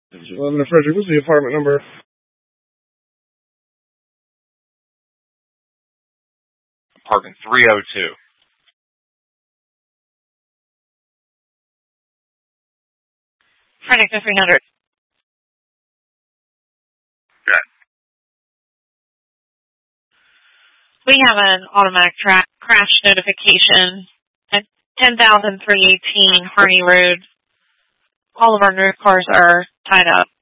11 to Frederick. What's the apartment number? Apartment 302. Frederick to 300. Got it. We have an automatic crash notification at 10,318 Harney Road. All of our new cars are tied up.